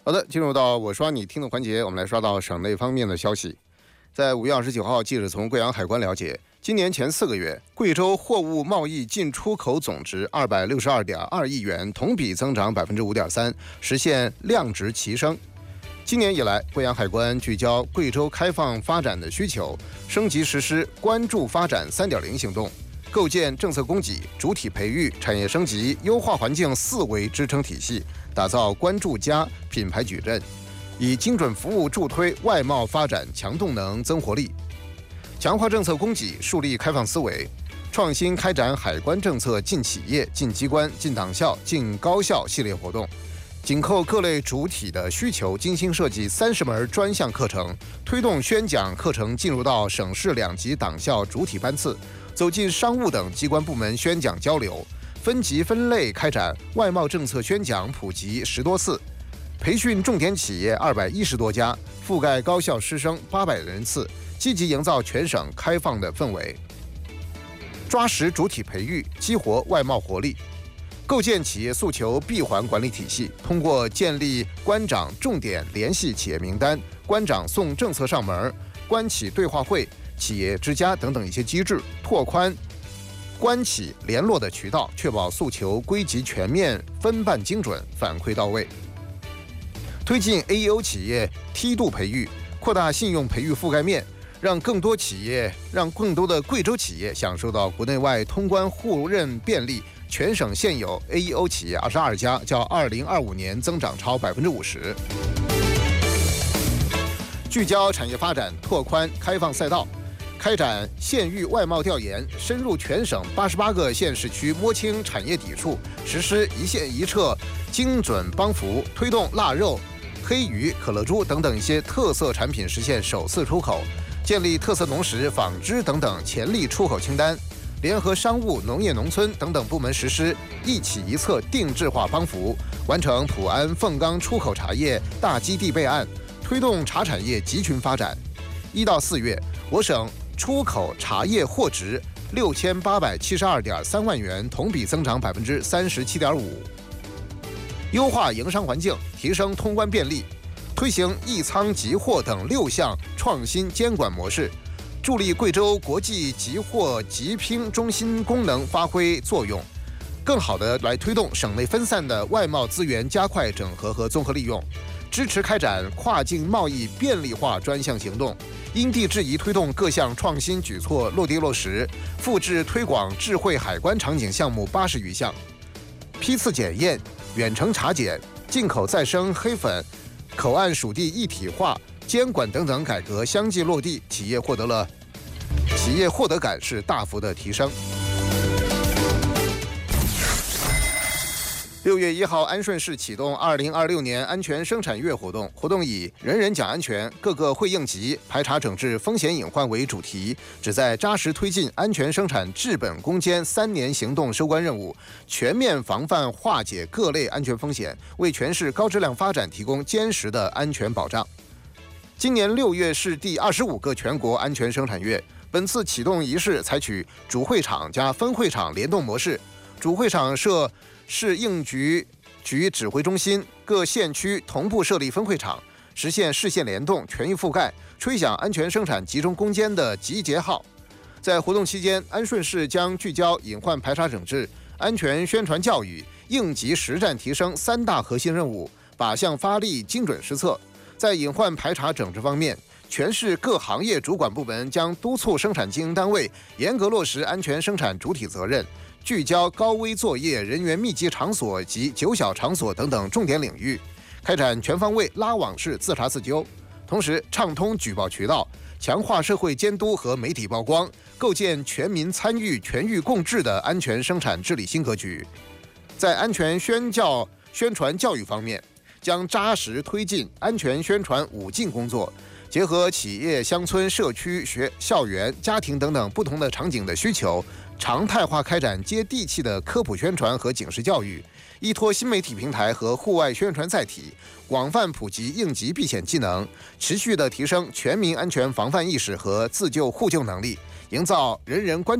好的，进入到我刷你听的环节，我们来刷到省内方面的消息。在5月29号，记者从贵阳海关了解，今年前4个月，贵州货物贸易进出口总值262.2亿元，同比增长5.3%，实现量值齐升。今年以来，贵阳海关聚焦贵州开放发展的需求，升级实施关注发展3.0行动，构建政策供给、主体培育、产业升级、优化环境4维支撑体系，打造关注+品牌矩阵，以精准服务助推外贸发展强动能增活力，强化政策供给，树立开放思维，创新开展海关政策进企业、进机关、进党校、进高校系列活动，紧扣各类主体的需求，精心设计30门专项课程，推动宣讲课程进入到省市2级党校主体班次，走进商务等机关部门宣讲交流，分级分类开展外贸政策宣讲普及10多次，培训重点企业210多家，覆盖高校师生800人次，积极营造全省开放的氛围，抓实主体培育，激活外贸活力，构建企业诉求闭环管理体系，通过建立关长重点联系企业名单、关长送政策上门、关企对话会、企业之家等等一些机制，拓宽关企联络的渠道，确保诉求归集全面、分办精准、反馈到位。推进 AEO 企业梯度培育，扩大信用培育覆盖面，让更多的贵州企业享受到国内外通关互认便利。全省现有 AEO 企业22家，较2025年增长超50%。聚焦产业发展，拓宽开放赛道，开展县域外贸调研，深入全省88个县市区，摸清产业抵触，实施一线一策精准帮扶，推动腊肉、黑鱼、可乐猪等等一些特色产品实现首次出口，建立特色农食、纺织等等潜力出口清单。联合商务、农业农村等等部门实施一企一策定制化帮扶，完成普安、凤冈出口茶叶大基地备案，推动茶产业集群发展。1到4月，我省出口茶叶货值6872.3万元，同比增长37.5%。优化营商环境，提升通关便利，推行一仓集货等6项创新监管模式。助力贵州国际集货集拼中心功能发挥作用，更好地来推动省内分散的外贸资源加快整合和综合利用，支持开展跨境贸易便利化专项行动，因地制宜推动各项创新举措落地落实，复制推广智慧海关场景项目80余项，批次检验、远程查检、进口再生黑粉、口岸属地一体化、监管等等改革相继落地，企业获得感是大幅的提升。6月1号，安顺市启动2026年安全生产月活动，活动以人人讲安全，各个会应急，排查整治风险隐患为主题，旨在扎实推进安全生产治本攻坚3年行动收官任务，全面防范化解各类安全风险，为全市高质量发展提供坚实的安全保障。今年6月是第25个全国安全生产月，本次启动仪式采取主会场加分会场联动模式，主会场设市应局指挥中心，各县区同步设立分会场，实现市县联动、全域覆盖，吹响安全生产集中攻坚的集结号。在活动期间，安顺市将聚焦隐患排查整治、安全宣传教育、应急实战提升3大核心任务，靶向发力，精准施策。在隐患排查整治方面，全市各行业主管部门将督促生产经营单位严格落实安全生产主体责任，聚焦高危作业、人员密集场所及9小场所等等重点领域，开展全方位拉网式自查自纠，同时畅通举报渠道，强化社会监督和媒体曝光，构建全民参与、全域共治的安全生产治理新格局。在安全宣传教育方面，将扎实推进安全宣传5进工作，结合企业、乡村、社区、校园、家庭等等不同的场景的需求，常态化开展接地气的科普宣传和警示教育，依托新媒体平台和户外宣传载体，广泛普及应急避险技能，持续地提升全民安全防范意识和自救互救能力，营造人人关注